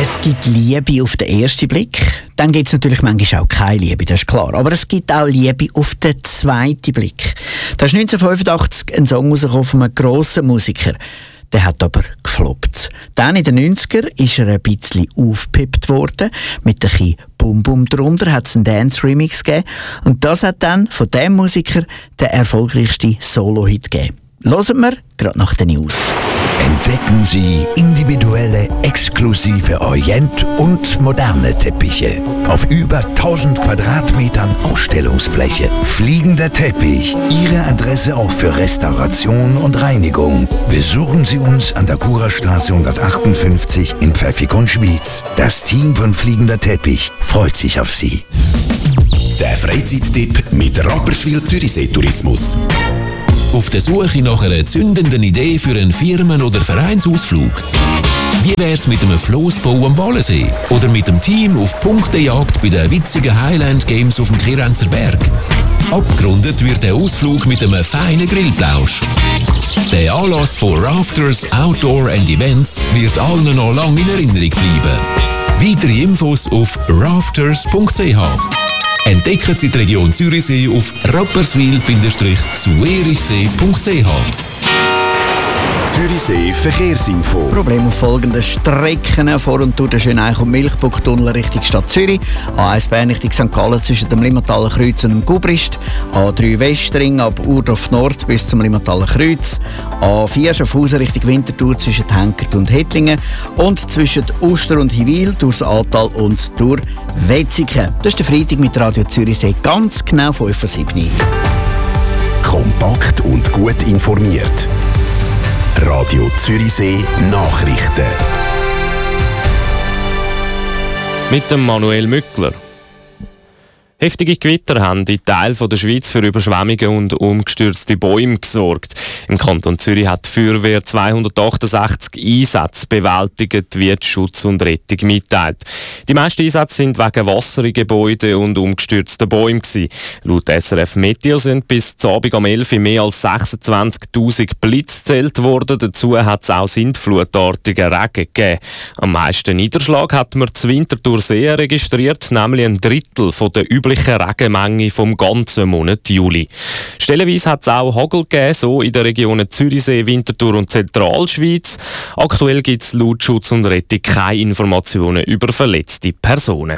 Es gibt Liebe auf den ersten Blick. Dann gibt es natürlich manchmal auch keine Liebe, das ist klar. Aber es gibt auch Liebe auf den zweiten Blick. Da ist 1985 ein Song rausgekommen von einem grossen Musiker. Der hat aber gefloppt. Dann in den 90er ist er ein bisschen aufgepeppt worden. Mit ein bisschen Bum-Bum drunter hat es einen Dance-Remix gegeben. Und das hat dann von diesem Musiker den erfolgreichsten Solo-Hit gegeben. Hören wir gerade nach den News. Entdecken Sie individuelle, exklusive Orient- und moderne Teppiche. Auf über 1000 Quadratmetern Ausstellungsfläche. Fliegender Teppich. Ihre Adresse auch für Restauration und Reinigung. Besuchen Sie uns an der Kurerstraße 158 in Pfäffikon-Schwyz. Das Team von Fliegender Teppich freut sich auf Sie. Der Freizeittipp mit Rapperswil-Zürichsee Tourismus. Auf der Suche nach einer zündenden Idee für einen Firmen- oder Vereinsausflug? Wie wär's mit einem Flossbau am Wallensee? Oder mit dem Team auf Punktejagd bei den witzigen Highland Games auf dem Kirenzer Berg? Abgerundet wird der Ausflug mit einem feinen Grillplausch. Der Anlass von Rafters Outdoor and Events wird allen noch lange in Erinnerung bleiben. Weitere Infos auf rafters.ch. Entdecken Sie die Region Zürichsee auf rapperswil-zürichsee.ch. Zürichsee Verkehrsinfo. Problem auf folgenden Strecken vor und durch den Schöneich- und Milchburgtunnel Richtung Stadt Zürich. A1 Bern Richtung St. Gallen zwischen dem Limmataler Kreuz und dem Gubrist. A3 Westring ab Urdorf Nord bis zum Limmataler Kreuz. A4 Schaffhausen Richtung Winterthur zwischen Henkert und Hettlingen. Und zwischen Uster und Hiwil durchs Aartal und durch Wetzikon. Das ist der Freitag mit Radio Zürichsee, ganz genau 5:07. Kompakt und gut informiert. Radio Zürichsee Nachrichten. Mit dem Manuel Mückler. Heftige Gewitter haben in Teilen der Schweiz für Überschwemmungen und umgestürzte Bäume gesorgt. Im Kanton Zürich hat die Feuerwehr 268 Einsätze bewältigt, wie die Schutz und Rettung mitteilt. Die meisten Einsätze sind wegen Wasser in Gebäuden und umgestürzten Bäumen gewesen. Laut SRF Meteo sind bis zum Abend um 11 Uhr mehr als 26'000 Blitze gezählt worden. Dazu hat es auch sintflutartigen Regen gegeben. Am meisten Niederschlag hat man zu Winterthursee registriert, nämlich ein Drittel von der üblichen Regenmenge vom ganzen Monat Juli. Stellenweise hat es auch Hagel gegeben, so in den Regionen Zürichsee, Winterthur und Zentralschweiz. Aktuell gibt es laut Schutz und Rettung keine Informationen über verletzte Personen.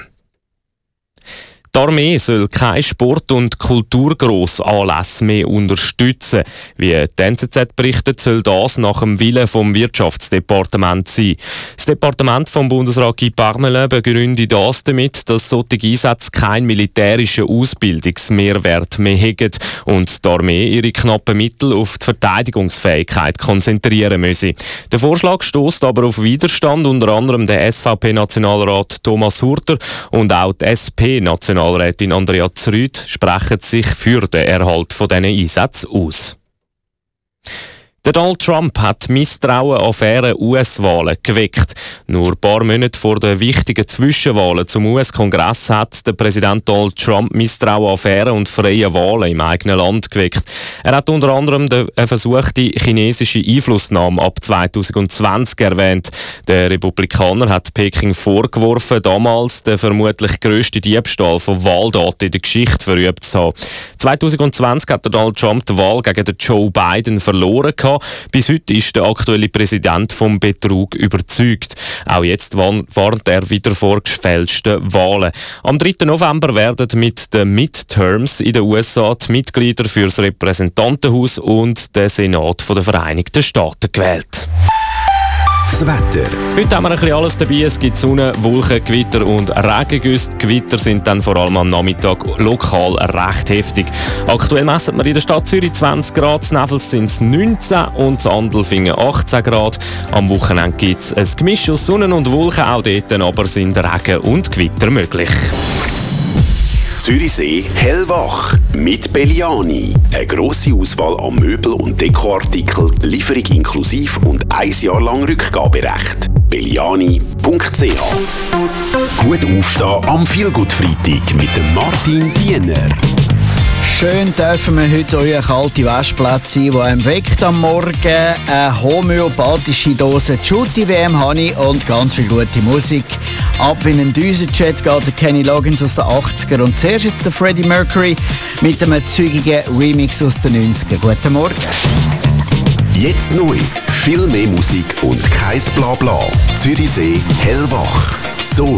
Die Armee soll keine Sport- und Kulturgrossanlässe mehr unterstützen. Wie die NZZ berichtet, soll das nach dem Willen vom Wirtschaftsdepartement sein. Das Departement vom Bundesrat Guy Parmelin begründet das damit, dass solche Einsätze keinen militärischen Ausbildungsmehrwert mehr haben und die Armee ihre knappen Mittel auf die Verteidigungsfähigkeit konzentrieren müsse. Der Vorschlag stößt aber auf Widerstand, unter anderem der SVP-Nationalrat Thomas Hurter und auch die SP-Nationalrätin Andrea Zrüd sprechen sich für den Erhalt von diesen Einsätzen aus. Der Donald Trump hat Misstrauen an faire US-Wahlen geweckt. Nur ein paar Monate vor den wichtigen Zwischenwahlen zum US-Kongress hat der Präsident Donald Trump Misstrauen an fairen und freien Wahlen im eigenen Land geweckt. Er hat unter anderem eine versuchte chinesische Einflussnahme ab 2020 erwähnt. Der Republikaner hat Peking vorgeworfen, damals den vermutlich grössten Diebstahl von Wahldaten in der Geschichte verübt zu haben. 2020 hat Donald Trump die Wahl gegen den Joe Biden verloren gehabt. Bis heute ist der aktuelle Präsident vom Betrug überzeugt. Auch jetzt warnt er wieder vor gefälschten Wahlen. Am 3. November werden mit den Midterms in den USA die Mitglieder für das Repräsentantenhaus und den Senat der Vereinigten Staaten gewählt. Das Wetter. Heute haben wir ein bisschen alles dabei. Es gibt Sonne, Wolken, Gewitter und Regengüsse. Die Gewitter sind dann vor allem am Nachmittag lokal recht heftig. Aktuell messen wir in der Stadt Zürich 20 Grad, in Neffels sind es 19 und in Andelfingen 18 Grad. Am Wochenende gibt es ein Gemisch aus Sonne und Wolken, auch dort aber sind Regen und Gewitter möglich. Zürichsee hellwach mit Belliani. Eine grosse Auswahl an Möbel- und Dekoartikeln, Lieferung inklusiv und 1 Jahr lang Rückgaberecht. belliani.ch. Gut aufstehen am Feelgood-Freitag mit dem Martin Diener. schön dürfen wir heute euer kalte Waschplatz sein, der einem weckt am Morgen. Eine homöopathische Dose Jutti WM Honey und ganz viel gute Musik. Ab in den Düsenjet geht der Kenny Loggins aus den 80er und zuerst jetzt der Freddie Mercury mit einem zügigen Remix aus den 90er. Guten Morgen. Jetzt neu. Viel mehr Musik und kein Blabla. Zürichsee hellwach. So